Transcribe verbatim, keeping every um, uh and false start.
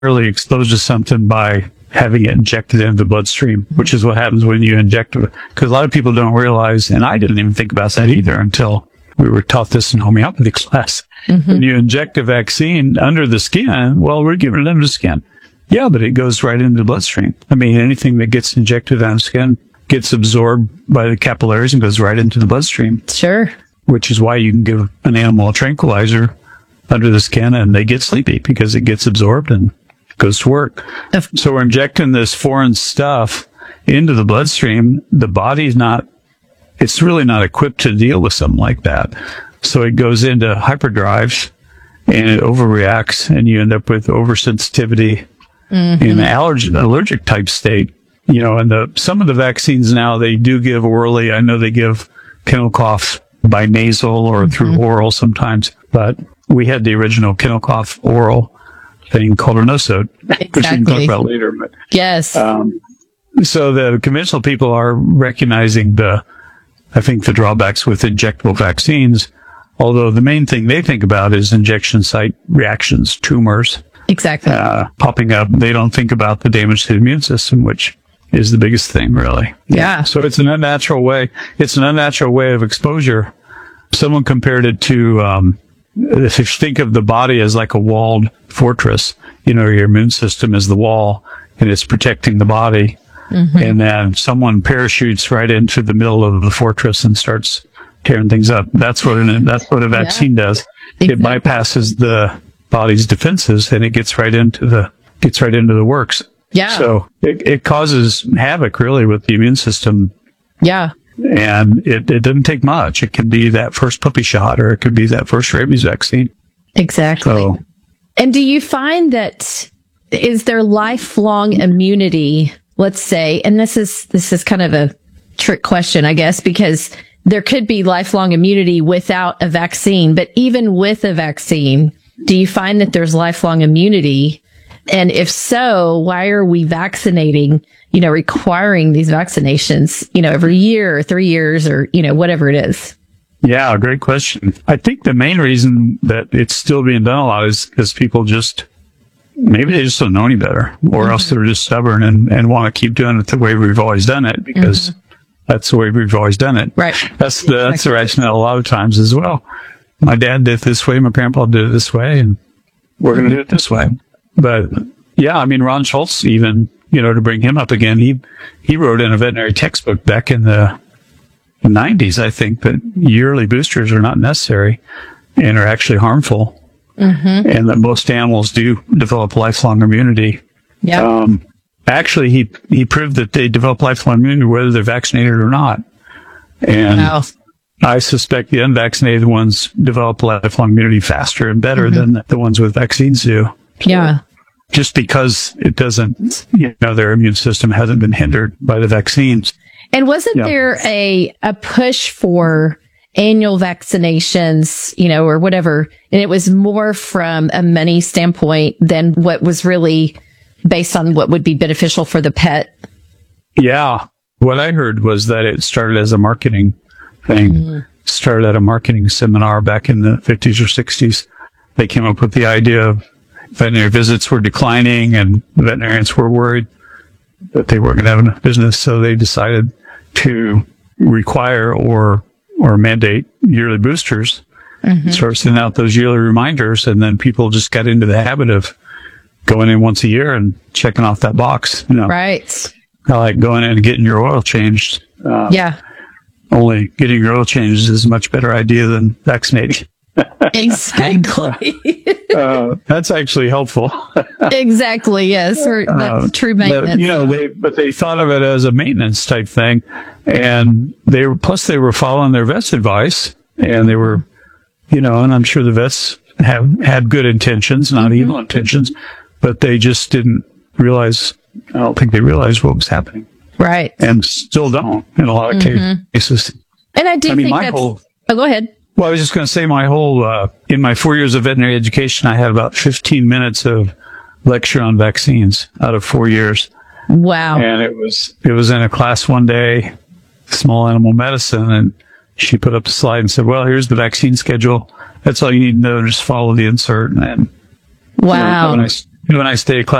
early exposed to something by having it injected into the bloodstream, which is what happens when you inject it. Because a lot of people don't realize, and I didn't even think about that either until we were taught this in homeopathy class. Mm-hmm. When you inject a vaccine under the skin, well, we're giving it under the skin. Yeah, but it goes right into the bloodstream. I mean, anything that gets injected on the skin gets absorbed by the capillaries and goes right into the bloodstream. Sure. Which is why you can give an animal a tranquilizer under the skin and they get sleepy because it gets absorbed and goes to work. So we're injecting this foreign stuff into the bloodstream. The body's not, it's really not equipped to deal with something like that. So it goes into hyperdrive and it overreacts and you end up with oversensitivity mm-hmm. in an allerg- allergic type state. You know, and the, some of the vaccines now, they do give orally. I know they give kennel cough by nasal or mm-hmm. through oral sometimes, but we had the original kennel cough oral thing called Renosode, exactly. which we can talk about later. But, yes. Um, so the conventional people are recognizing the, I think, the drawbacks with injectable vaccines, although the main thing they think about is injection site reactions, tumors. Exactly. Uh, popping up. They don't think about the damage to the immune system, which is the biggest thing, really. Yeah. So it's an unnatural way. It's an unnatural way of exposure. Someone compared it to, um, if you think of the body as like a walled fortress, you know, your immune system is the wall and it's protecting the body. Mm-hmm. And then someone parachutes right into the middle of the fortress and starts tearing things up. That's what an, that's what a vaccine yeah. does. Exactly. It bypasses the body's defenses and it gets right into the, gets right into the works. Yeah. So it, it causes havoc really with the immune system. Yeah. And it, it doesn't take much. It can be that first puppy shot or it could be that first rabies vaccine. Exactly. So, and do you find that, is there lifelong immunity, let's say, and this is, this is kind of a trick question, I guess, because there could be lifelong immunity without a vaccine, but even with a vaccine, do you find that there's lifelong immunity? And if so, why are we vaccinating, you know, requiring these vaccinations, you know, every year or three years or, you know, whatever it is? Yeah, great question. I think the main reason that it's still being done a lot is because people just, maybe they just don't know any better, or mm-hmm. else they're just stubborn and, and want to keep doing it the way we've always done it because mm-hmm. that's the way we've always done it. Right. That's the, that's the rationale a lot of times as well. My dad did it this way, my grandpa did it this way, and we're going to do it this way. But yeah, I mean, Ron Schultz even, you know, to bring him up again, he, he wrote in a veterinary textbook back in the nineties, I think, that yearly boosters are not necessary and are actually harmful. Mm-hmm. And that most animals do develop lifelong immunity. Yeah. Um, actually, he, he proved that they develop lifelong immunity whether they're vaccinated or not. And wow. I suspect the unvaccinated ones develop lifelong immunity faster and better mm-hmm. than the ones with vaccines do. Yeah. Just because it doesn't, you know, their immune system hasn't been hindered by the vaccines. And wasn't yeah. there a, a push for annual vaccinations, you know, or whatever? And it was more from a money standpoint than what was really based on what would be beneficial for the pet. Yeah. What I heard was that it started as a marketing thing. Mm. Started at a marketing seminar back in the fifties or sixties. They came up with the idea of veterinary visits were declining and the veterinarians were worried that they weren't going to have enough business. So they decided to require or, or mandate yearly boosters, mm-hmm. start sending out those yearly reminders. And then people just got into the habit of going in once a year and checking off that box. You know, right. I like going in and getting your oil changed. Uh, yeah. Only getting your oil changed is a much better idea than vaccinating. Exactly. uh, that's actually helpful. Exactly. Yes. Or that's uh, true maintenance. But, you know, they, but they thought of it as a maintenance type thing. And they were, plus they were following their vet's advice and they were, you know, and I'm sure the vets have had good intentions, not mm-hmm. evil intentions, but they just didn't realize, I don't think they realized what was happening. Right. And still don't in a lot of mm-hmm. cases. And I do I mean, think my that's, whole, oh, go ahead. Well, I was just going to say my whole, uh, in my four years of veterinary education, I had about fifteen minutes of lecture on vaccines out of four years. Wow. And it was, it was in a class one day, small animal medicine, and she put up a slide and said, well, here's the vaccine schedule. That's all you need to know. Just follow the insert. And, wow. You know, have a nice, Have a nice day, class.